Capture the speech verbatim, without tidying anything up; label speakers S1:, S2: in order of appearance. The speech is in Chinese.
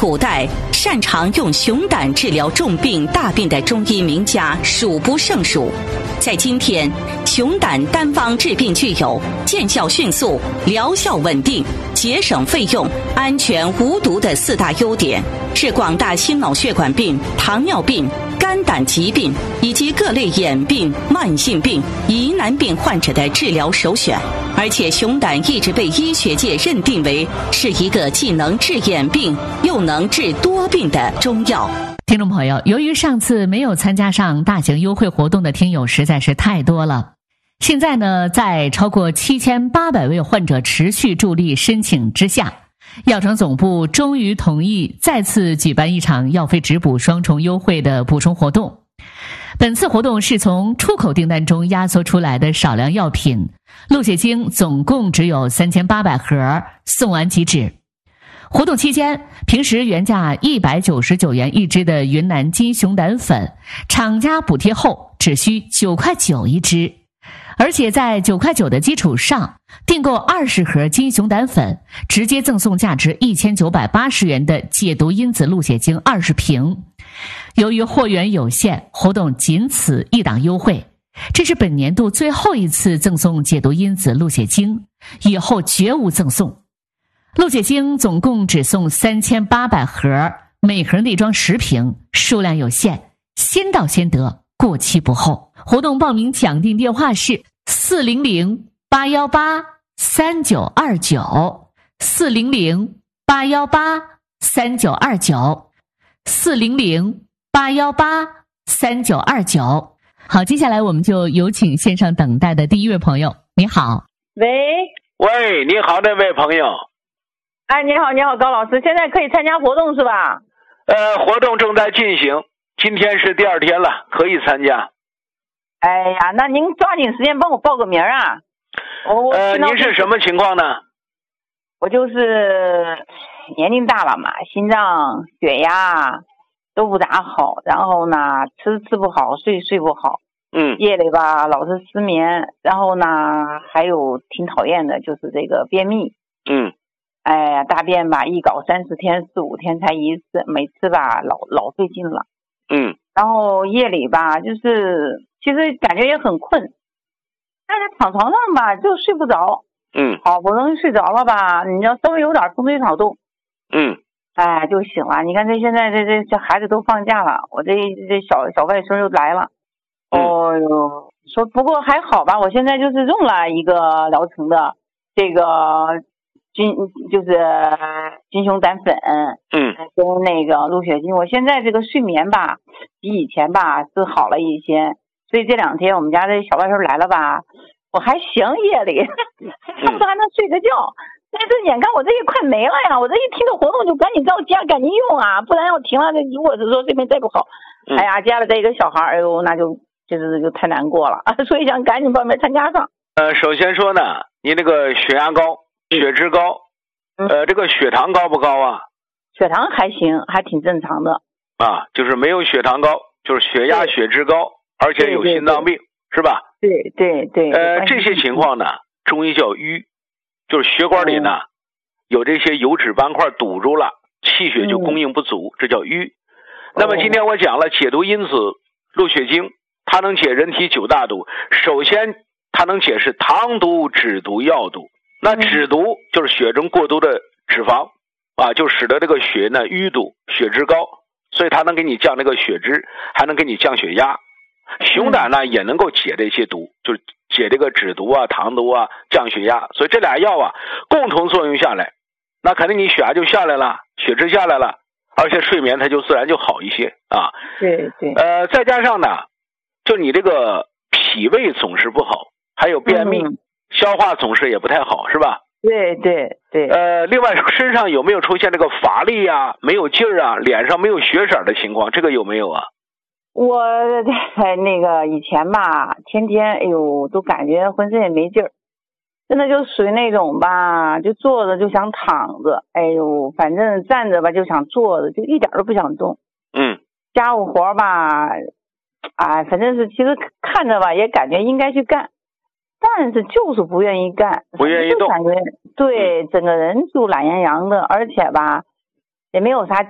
S1: 古代擅长用熊胆治疗重病大病的中医名家数不胜数。在今天，熊胆单方治病具有见效迅速、疗效稳定、节省费用、安全无毒的四大优点，是广大心脑血管病、糖尿病、肝胆疾病以及各类眼病、慢性病、疑难病患者的治疗首选。而且熊胆一直被医学界认定为是一个既能治眼病又能治多病的中药。
S2: 听众朋友，由于上次没有参加上大型优惠活动的听友实在是太多了，现在呢，在超过七千八百位患者持续助力申请之下，药城总部终于同意再次举办一场药费直补双重优惠的补充活动。本次活动是从出口订单中压缩出来的少量药品，鹿血精总共只有三千八百盒，送完即止。活动期间，平时原价一百九十九元一支的云南金熊胆粉，厂家补贴后只需九块九一支，而且在九块九的基础上，订购二十盒金熊胆粉，直接赠送价值一千九百八十元的解毒因子鹿血精二十瓶。由于货源有限，活动仅此一档优惠，这是本年度最后一次赠送解毒因子鹿血精，以后绝无赠送。鹿血精总共只送三千八百盒，每盒内装十瓶，数量有限，先到先得，过期不候。活动报名抢订电话是四零零八一八三九二九，四零零八一八三九二九，四零零八一八三九二九。好，接下来我们就有请线上等待的第一位朋友。你好。
S3: 喂
S4: 喂，你好，那位朋友。
S3: 哎，你好，你好，高老师，现在可以参加活动是吧？
S4: 呃，活动正在进行，今天是第二天了，可以参加。
S3: 哎呀，那您抓紧时间帮我报个名啊！我
S4: 呃，您是什么情况呢？
S3: 我就是年龄大了嘛，心脏、血压都不咋好，然后呢，吃吃不好，睡睡不好，
S4: 嗯，
S3: 夜里吧老是失眠，然后呢，还有挺讨厌的，就是这个便秘，
S4: 嗯。
S3: 哎呀，大便吧，一搞三四天、四五天才一次，每次吧老老费劲了。
S4: 嗯。
S3: 然后夜里吧，就是其实感觉也很困，但是躺床上吧就睡不着。
S4: 嗯。
S3: 好不容易睡着了吧，你要稍微有点风吹草动，
S4: 嗯，
S3: 哎就醒了。你看这现在这这这孩子都放假了，我这这小小外孙又来了。哦哟，说不过还好吧，我现在就是用了一个疗程的这个。金就是金熊胆粉，
S4: 嗯，
S3: 跟那个鹿血精，我现在这个睡眠吧，比以前吧是好了一些，所以这两天我们家这小外甥来了吧，我还行，夜里差不多还能睡个觉，但是眼看我这一快没了呀，我这一听到活动就赶紧着急啊，赶紧用啊，不然要停了，如果是说这边再不好，
S4: 嗯、
S3: 哎呀，家里这一个小孩，哎呦，那就就是就太难过了，所以想赶紧报名参加上。
S4: 呃，首先说呢，你那个血压高。血脂高，呃，这个血糖高不高啊？
S3: 血糖还行，还挺正常的。
S4: 啊，就是没有血糖高，就是血压、血脂高，而且有心脏病，是吧？
S3: 对对对。
S4: 呃，这些情况呢，中医叫淤，就是血管里呢、嗯、有这些油脂斑块堵住了，气血就供应不足，嗯、这叫淤。那么今天我讲了解毒因子鹿血精，它能解人体九大毒。首先，它能解是糖毒、脂毒、药毒。那脂毒就是血中过多的脂肪啊，就使得这个血呢淤堵，血脂高，所以它能给你降这个血脂，还能给你降血压。熊胆呢也能够解这些毒，就是解这个脂毒啊、糖毒啊，降血压。所以这俩药啊共同作用下来，那肯定你血压就下来了，血脂下来了，而且睡眠它就自然就好一些啊。
S3: 对对。
S4: 呃，再加上呢，就你这个脾胃总是不好，还有便秘。嗯，消化总是也不太好，是吧？
S3: 对对对。
S4: 呃，另外身上有没有出现这个乏力啊、没有劲儿啊、脸上没有血色的情况？这个有没有啊？
S3: 我那个以前吧，天天哎呦都感觉浑身也没劲儿，真的就属于那种吧，就坐着就想躺着，哎呦，反正站着吧就想坐着，就一点都不想动。
S4: 嗯。
S3: 家务活吧，哎，反正是其实看着吧也感觉应该去干。但是就是不愿意干，
S4: 不愿意动，
S3: 感觉对整个人就懒洋洋的，而且吧也没有啥